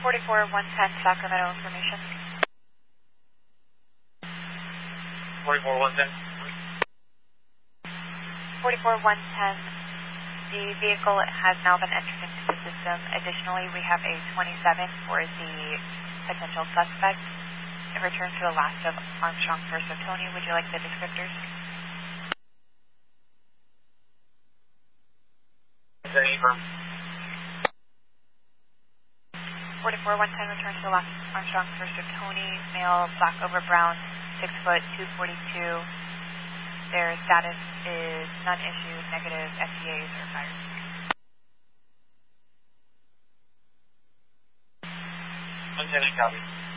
44-110 Sacramento information. 44-110. 44-110, the vehicle has now been entered into the system. Additionally, we have a 27 for the potential suspect. In return to the last of Armstrong First of Tony, would you like the descriptors? Affirm. 44-110 returns to the last Armstrong First of Tony, male, black over brown, 6 foot, 242. Their status is none issued, negative FTAs or fires. Lieutenant, copy.